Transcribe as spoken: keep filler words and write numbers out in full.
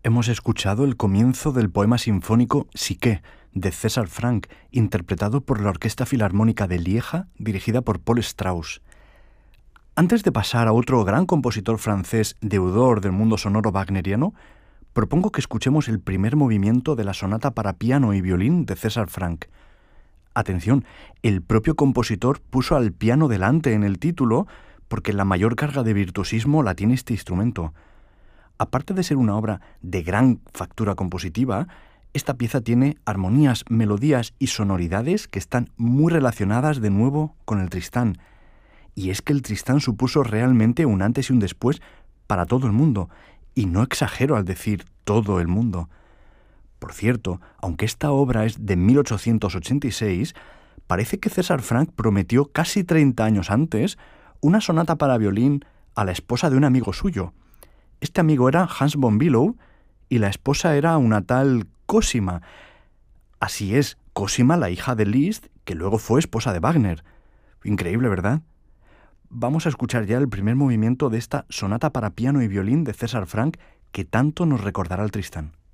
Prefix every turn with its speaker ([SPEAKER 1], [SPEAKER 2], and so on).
[SPEAKER 1] Hemos escuchado el comienzo del poema sinfónico Psique, de César Franck, interpretado por la Orquesta Filarmónica de Lieja, dirigida por Paul Strauss. Antes de pasar a otro gran compositor francés deudor del mundo sonoro wagneriano, propongo que escuchemos el primer movimiento de la sonata para piano y violín de César Franck. Atención, el propio compositor puso al piano delante en el título porque la mayor carga de virtuosismo la tiene este instrumento. Aparte de ser una obra de gran factura compositiva, esta pieza tiene armonías, melodías y sonoridades que están muy relacionadas de nuevo con el Tristán. Y es que el Tristán supuso realmente un antes y un después para todo el mundo, y no exagero al decir todo el mundo. Por cierto, aunque esta obra es de mil ochocientos ochenta y seis, parece que César Franck prometió casi treinta años antes una sonata para violín a la esposa de un amigo suyo. Este amigo era Hans von Bülow y la esposa era una tal Cosima. Así es, Cosima, la hija de Liszt, que luego fue esposa de Wagner. Increíble, ¿verdad? Vamos a escuchar ya el primer movimiento de esta sonata para piano y violín de César Franck que tanto nos recordará al Tristán.